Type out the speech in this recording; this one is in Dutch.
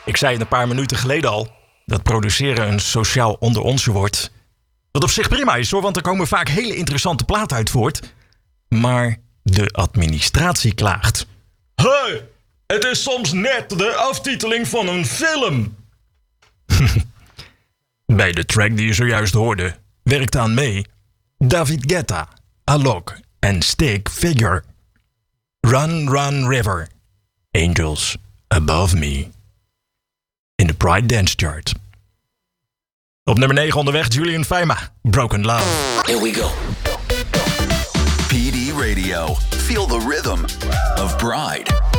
Ik zei het een paar minuten geleden al, dat produceren een sociaal onder onsje wordt. Wat op zich prima is hoor, want er komen vaak hele interessante platen uit voort. Maar de administratie klaagt. Hey, het is soms net de aftiteling van een film. Bij de track die je zojuist hoorde, werkte aan mee David Guetta, Alok en Stick Figure. Run, Run River. Angels Above Me. In de Pride Dance Chart. Op nummer 9 onderweg Julian Faima, Broken Love. Here we go. PD Radio. Feel the rhythm of Pride.